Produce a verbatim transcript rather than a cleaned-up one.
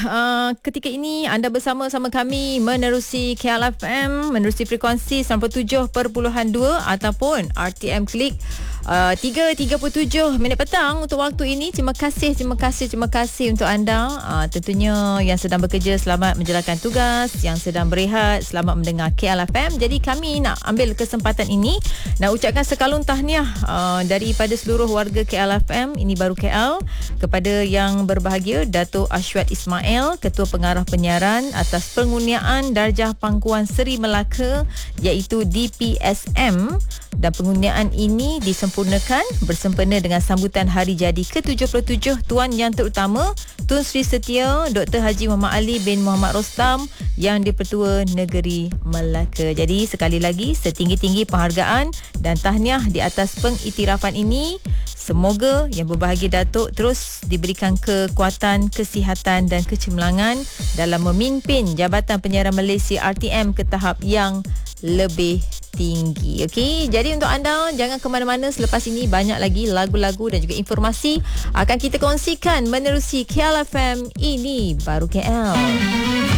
uh, ketika ini anda bersama-sama kami menerusi K L F M, menerusi frekuensi sembilan puluh tujuh perpuluhan dua ataupun R T M Klik uh, tiga tiga puluh tujuh minit petang untuk waktu ini. Terima kasih, terima kasih, terima kasih untuk anda. Uh, tentunya yang sedang bekerja, selamat menjalankan tugas. Yang sedang berehat, selamat mendengar K L F M. Jadi kami nak ambil kesempatan ini nak ucapkan sekalun tahniah uh, daripada seluruh warga K L F M, ini baru K L, kepada yang berbahagia Dato' Ashwat Ismail, Ketua Pengarah Penyiaran, atas pengurniaan darjah Pangkuan Seri Melaka iaitu D P S M, dan pengurniaan ini disempurnakan bersempena dengan sambutan hari jadi ke tujuh puluh tujuh Tuan Yang Terutama Tun Sri Setia Doktor Haji Muhammad Ali bin Muhammad Rostam Yang di-Pertua Negeri Melaka. Jadi sekali lagi setinggi-tinggi penghargaan dan tahniah di atas pengiktirafan ini. Semoga yang berbahagia Datuk terus diberikan kekuatan, kesihatan dan kecemerlangan dalam memimpin Jabatan Penyiaran Malaysia R T M ke tahap yang lebih tinggi. Okey, jadi untuk anda jangan ke mana-mana, selepas ini banyak lagi lagu-lagu dan juga informasi akan kita kongsikan menerusi K L F M, ini baru K L.